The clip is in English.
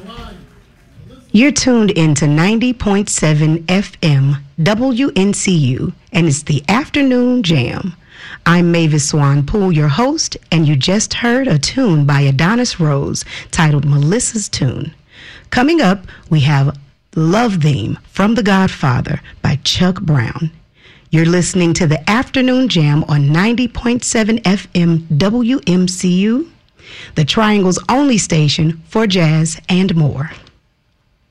You're tuned into 90.7 FM WNCU, and it's the Afternoon Jam. I'm Mavis Swan Poole, your host, and you just heard a tune by Adonis Rose titled Melissa's Tune. Coming up, we have Love Theme from The Godfather by Chuck Brown. You're listening to the Afternoon Jam on 90.7 FM WMCU, the Triangle's only station for jazz and more.